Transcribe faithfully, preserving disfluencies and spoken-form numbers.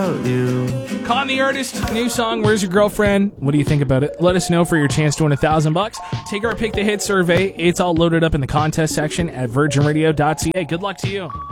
you. Con the Artist, new song, Where's Your Girlfriend? What do you think about it? Let us know for your chance to win a thousand bucks. Take our Pick the Hit survey. It's all loaded up in the contest section at virgin radio dot c a. Good luck to you.